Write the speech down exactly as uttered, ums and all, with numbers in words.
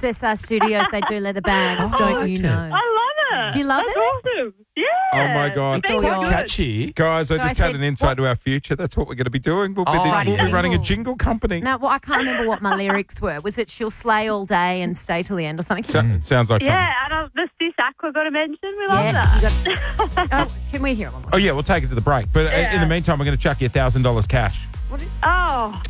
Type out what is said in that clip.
Access our studios. They do leather bags, Oh, don't you okay. know? I love it. Do you love That's it? awesome. Yeah. Oh, my God. It's It's all quite yours. catchy. Guys, I So I just had said, an insight what- to our future. That's what we're going to be doing. We'll be, Oh, the, writing we'll be running a jingles. jingle company. Now, well, I can't remember what my lyrics were. Was it "She'll slay all day and stay till the end" or something? So, sounds like something. Yeah, and uh, the Sis Aqua got to mention. We love Yeah, that. you got- oh, can we hear it one more? Oh, yeah, we'll take it to the break. But uh, in Yeah. the meantime, we're going to chuck you one thousand dollars cash. Oh,